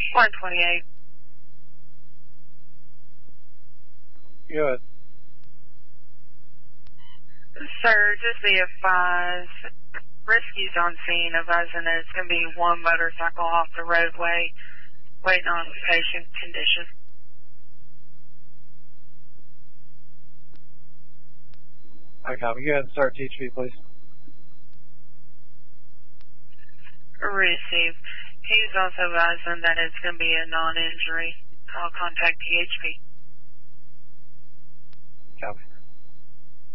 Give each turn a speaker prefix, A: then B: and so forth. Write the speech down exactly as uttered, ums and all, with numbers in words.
A: one twenty-eight.
B: Good.
A: Sir, just be advised, rescue's on scene, advising that it's going to be one motorcycle off the roadway, waiting on patient condition.
B: I copy. Go ahead and start T H P, please.
A: Receive. He's also advising that it's going to be a non-injury. I'll contact T H P.
B: Copy.